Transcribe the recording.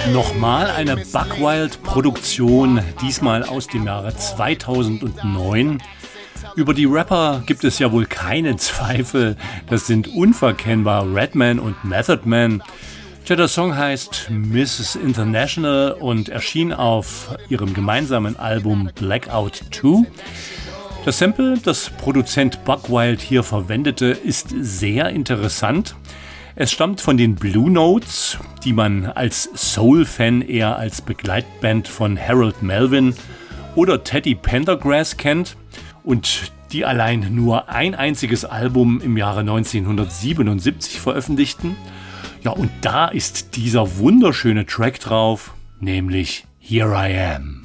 Nochmal eine Buckwild-Produktion, diesmal aus dem Jahre 2009. Über die Rapper gibt es ja wohl keinen Zweifel. Das sind unverkennbar Redman und Method Man. Der Song heißt Mrs. International und erschien auf ihrem gemeinsamen Album Blackout 2. Das Sample, das Produzent Buckwild hier verwendete, ist sehr interessant. Es stammt von den Blue Notes, die man als Soul-Fan eher als Begleitband von Harold Melvin oder Teddy Pendergrass kennt und die allein nur ein einziges Album im Jahre 1977 veröffentlichten. Ja, und da ist dieser wunderschöne Track drauf, nämlich Here I Am.